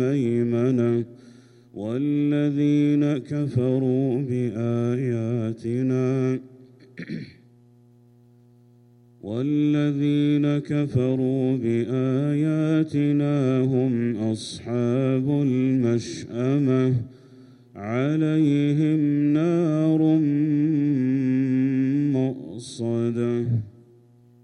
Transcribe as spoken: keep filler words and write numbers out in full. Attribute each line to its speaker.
Speaker 1: الميمنة والذين كفروا بآياتنا والذين كفروا بآياتنا هم أصحاب المشأمة عليهم